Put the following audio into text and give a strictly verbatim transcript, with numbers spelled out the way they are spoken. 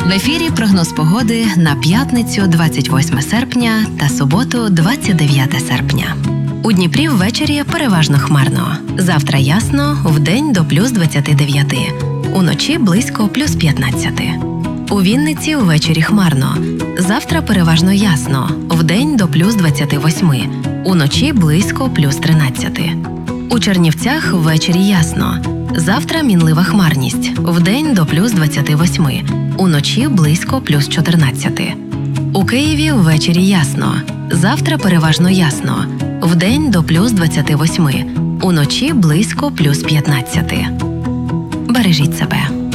В ефірі прогноз погоди на п'ятницю двадцять восьме серпня та суботу двадцять дев'яте серпня. У Дніпрі ввечері переважно хмарно. Завтра ясно, вдень до плюс двадцяти дев'яти. Уночі близько плюс п'ятнадцяти. У Вінниці ввечері хмарно. Завтра переважно ясно, вдень до плюс двадцяти восьми. Уночі близько плюс тринадцяти. У Чернівцях ввечері ясно. Завтра мінлива хмарність, вдень до плюс двадцяти восьми. Уночі близько плюс чотирнадцяти. У Києві ввечері ясно. Завтра переважно ясно. Вдень до плюс двадцяти восьми. Уночі близько плюс п'ятнадцяти. Бережіть себе.